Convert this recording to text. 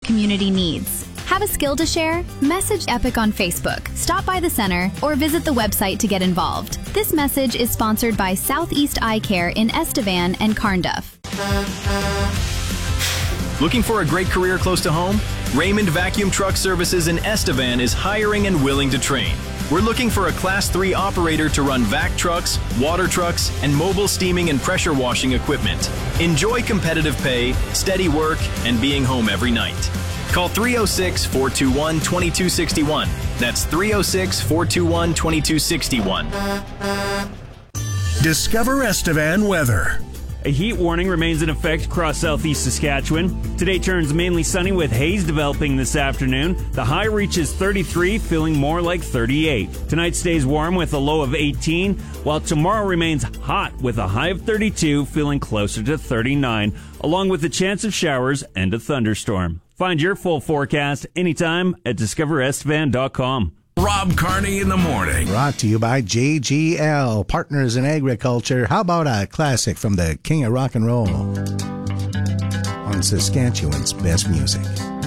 community needs. Have a skill to share? Message Epic on Facebook, stop by the center, or visit the website to get involved. This message is sponsored by Southeast Eye Care in Estevan and Carnduff. Looking for a great career close to home? Raymond Vacuum Truck Services in Estevan is hiring and willing to train. We're looking for a Class 3 operator to run vac trucks, water trucks, and mobile steaming and pressure washing equipment. Enjoy competitive pay, steady work, and being home every night. Call 306-421-2261. That's 306-421-2261. Discover Estevan weather. A heat warning remains in effect across southeast Saskatchewan. Today turns mainly sunny with haze developing this afternoon. The high reaches 33, feeling more like 38. Tonight stays warm with a low of 18, while tomorrow remains hot with a high of 32, feeling closer to 39, along with the chance of showers and a thunderstorm. Find your full forecast anytime at discoverestevan.com. Rob Carney in the morning. Brought to you by JGL, Partners in Agriculture. How about a classic from the King of Rock and Roll on Saskatchewan's best music?